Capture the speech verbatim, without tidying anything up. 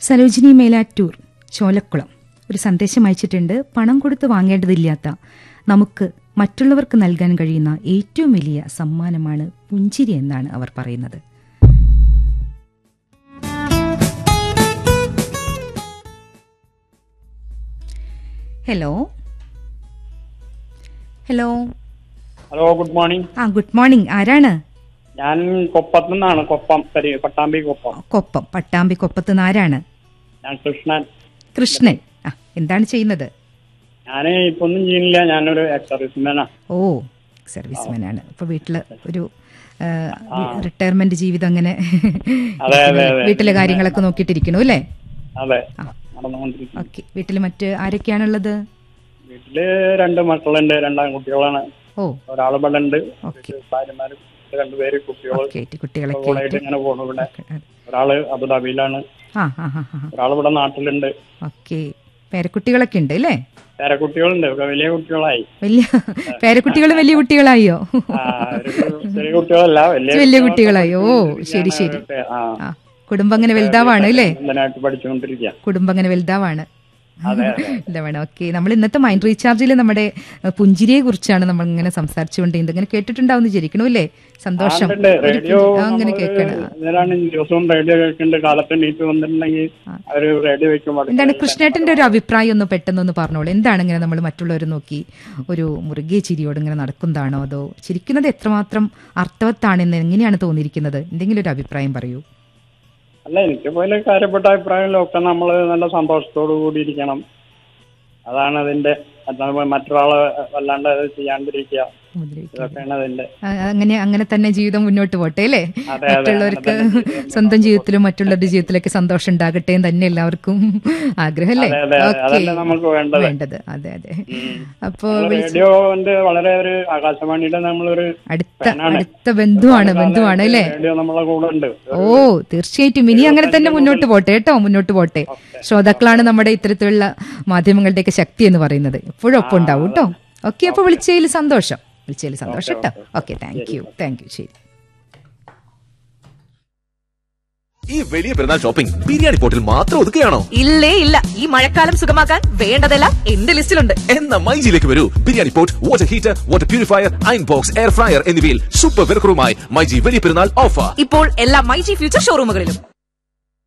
സരോജിനി മേലാറ്റൂർ ചോലക്കുളം ഒരു സന്ദേശം അയച്ചിട്ടുണ്ട്. പണം കൊടുത്ത് വാങ്ങേണ്ടതില്ലാത്ത നമുക്ക് മറ്റുള്ളവർക്ക് നൽകാൻ കഴിയുന്ന ഏറ്റവും വലിയ സമ്മാനമാണ് പുഞ്ചിരി എന്നാണ് അവർ പറയുന്നത്. Hello hello hello good morning. ആ ഗുഡ് മോർണിംഗ്. ആരാണ്? ഞാൻ കൊപ്പത്തു നിന്നാണ്. കൊപ്പം പട്ടാമ്പി കൊപ്പം. കൊപ്പം പട്ടാമ്പി കൊപ്പത്ത് നിന്ന് ആരാണ്? ഞാൻ കൃഷ്ണൻ. കൃഷ്ണൻ. ആ എന്താണ് ചെയ്യുന്നത്? ഞാൻ ഇപ്പൊ ഒന്നും ചെയ്യുന്നില്ല. ഞാനൊരു എക്സ് സർവീസ്മാനാ. ഓ സർവീസ്മാൻ ആണ്. അപ്പൊ വീട്ടില് ഒരു റിട്ടയർമെന്റ് ജീവിതം അങ്ങനെ വീട്ടിലെ കാര്യങ്ങളൊക്കെ നോക്കിയിട്ടിരിക്കണു അല്ലേ? അതെ, നടന്നുകൊണ്ടിരിക്കുന്നു. ഓക്കെ. വീട്ടില് മറ്റ് ആരൊക്കെയാണുള്ളത്? വീട്ടില് രണ്ട് മക്കളുണ്ട്, രണ്ടാം കുട്ടികളാണ്. ഓ ഒരാള് ഇവിടെ ഉണ്ട്. ഓക്കെ. ഭാര്യമാരും രണ്ടുപേര് കുട്ടികൾ കുട്ടികളൊക്കെ ഇങ്ങനെ പോണു. ഇവിടെ ഒരാള് അബുദാബിയിലാണ്, ഒരാള് ഇവിടെ നാട്ടിലുണ്ട്. ഓക്കെ. പേരക്കുട്ടികളൊക്കെ ഉണ്ട് അല്ലേ? പേരക്കുട്ടികളുണ്ട്, വലിയ കുട്ടികളായി. വലിയ പേരക്കുട്ടികളും വലിയ കുട്ടികളായോ? ചെറിയ കുട്ടികളല്ല, വലിയ കുട്ടികളായോ? ശരി ശരി. കുടുംബം അങ്ങനെ വലുതാവാണ് അല്ലേ? പഠിച്ചുകൊണ്ടിരിക്കുക. കുടുംബം അങ്ങനെ വലുതാവാണ്. ഇതാണ്. ഓക്കെ. നമ്മൾ ഇന്നത്തെ മൈൻഡ് റീചാർജിൽ നമ്മുടെ പുഞ്ചിരിയെ കുറിച്ചാണ് നമ്മൾ ഇങ്ങനെ സംസാരിച്ചുകൊണ്ടിരുന്നത്. ഇങ്ങനെ കേട്ടിട്ടുണ്ടാവും വിചാരിക്കണു അല്ലേ? സന്തോഷം. അങ്ങനെ കേൾക്കണം. എന്താണ് കൃഷ്ണേട്ടന്റെ ഒരു അഭിപ്രായം ഒന്ന് പെട്ടെന്നൊന്ന് പറഞ്ഞോളൂ. എന്താണ് ഇങ്ങനെ നമ്മൾ മറ്റുള്ളവരെ നോക്കി ഒരു മുറുകിയ ചിരിയോട് ഇങ്ങനെ നടക്കുന്നതാണോ അതോ ചിരിക്കുന്നത് എത്രമാത്രം അർത്ഥവത്താണെന്ന് എങ്ങനെയാണ് തോന്നിയിരിക്കുന്നത്? എന്തെങ്കിലും ഒരു അഭിപ്രായം പറയൂ. അല്ല, എനിക്ക് പോലെ കാര്യപ്പെട്ട അഭിപ്രായങ്ങളൊക്കെ നമ്മൾ നല്ല സന്തോഷത്തോടു കൂടി ഇരിക്കണം. അതാണ് അതിന്റെ. മറ്റൊരാളെ വല്ലാണ്ട് അത് ചെയ്യാണ്ടിരിക്കുക, ഇതൊക്കെയാണ് അതിന്റെ. അങ്ങനെ അങ്ങനെ തന്നെ ജീവിതം മുന്നോട്ട് പോട്ടെ അല്ലേ? മറ്റുള്ളവർക്ക് സ്വന്തം ജീവിതത്തിലും മറ്റുള്ളവരുടെ ജീവിതത്തിലൊക്കെ സന്തോഷം ഉണ്ടാകട്ടെ എന്ന് തന്നെ എല്ലാവർക്കും ആഗ്രഹമല്ലേ? നമുക്ക് വേണ്ടത്. അതെ അതെ. അപ്പോ റേഡിയോന്റെ വളരെ ഒരു ആകാശവാണിയുടെ നമ്മളൊരു അടുത്ത അടുത്ത ബന്ധുവാണ് ബന്ധുവാണ് അല്ലേ? റേഡിയോ നമ്മളെ കൂടെ ഉണ്ട്. ഓ തീർച്ചയായിട്ടും. ഇനി അങ്ങനെ തന്നെ മുന്നോട്ട് പോട്ടെ കേട്ടോ, മുന്നോട്ട് പോട്ടെ. ശ്രോതാക്കളാണ് നമ്മുടെ ഇത്തരത്തിലുള്ള മാധ്യമങ്ങളുടെയൊക്കെ ശക്തി എന്ന് പറയുന്നത്. എപ്പോഴും ഒപ്പം ഉണ്ടാവും കേട്ടോ. ഓക്കെ. അപ്പൊ വിളിച്ചതിൽ സന്തോഷം. വിളിച്ചതിൽ സന്തോഷം കേട്ടോ. Okay. Thank you thank you. ശരി. ഈ വലിയ പെരുന്നാൾ ഷോപ്പിംഗ് ബിരിയാണി പോർട്ടിൽ മാത്രം ഒതുക്കുകയാണോ? ഇല്ലേ ഇല്ല. ഈ മഴക്കാലം സുഖമാക്കാൻ വേണ്ടതെല്ലാം എന്റെ ലിസ്റ്റിലുണ്ട്. എന്ന മൈജിയിലേക്ക് വരൂ. Biryani port, water heater, water purifier, iron box, air fryer എന്നിവയിൽ സൂപ്പർ വിലക്കുറവുമായി മൈജി വലിയ പെരുന്നാൾ ഓഫർ ഇപ്പോൾ എല്ലാ മൈജി ഫ്യൂച്ചർ ഷോറൂമുകളിലും.